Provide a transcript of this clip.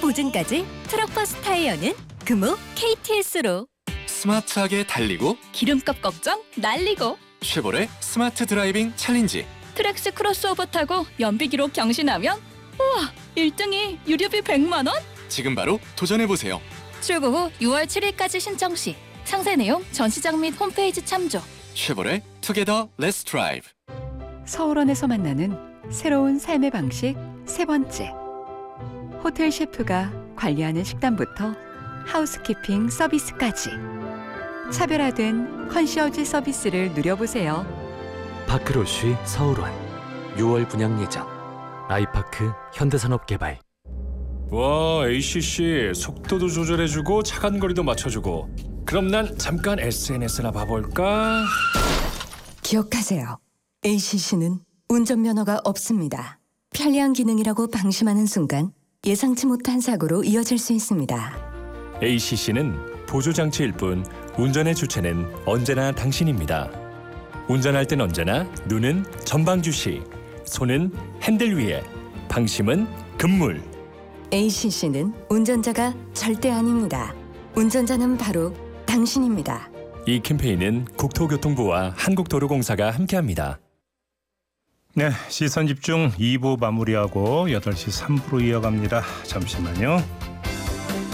보증까지 트럭버스 타이어는 금호 KTS로. 스마트하게 달리고 기름값 걱정 날리고. 쉐보레 스마트 드라이빙 챌린지. 트랙스 크로스오버 타고 연비 기록 경신하면 우와 1등이 유류비 100만 원? 지금 바로 도전해보세요. 출고 후 6월 7일까지 신청 시 상세 내용 전시장 및 홈페이지 참조. 쉐보레 투게더 렛츠 드라이브. 서울원에서 만나는 새로운 삶의 방식 세 번째. 호텔 셰프가 관리하는 식단부터 하우스키핑 서비스까지 차별화된 컨시어지 서비스를 누려보세요. 파크로쉬 서울원 6월 분양 예정. 아이파크 현대산업개발. 와, ACC 속도도 조절해주고 차간거리도 맞춰주고. 그럼 난 잠깐 SNS나 봐볼까? 기억하세요. ACC는 운전면허가 없습니다. 편리한 기능이라고 방심하는 순간 예상치 못한 사고로 이어질 수 있습니다. ACC는 보조장치일 뿐 운전의 주체는 언제나 당신입니다. 운전할 땐 언제나 눈은 전방 주시, 손은 핸들 위에, 방심은 금물. ACC는 운전자가 절대 아닙니다. 운전자는 바로 당신입니다. 이 캠페인은 국토교통부와 한국도로공사가 함께합니다. 네, 시선집중 2부 마무리하고 8시 3부로 이어갑니다. 잠시만요.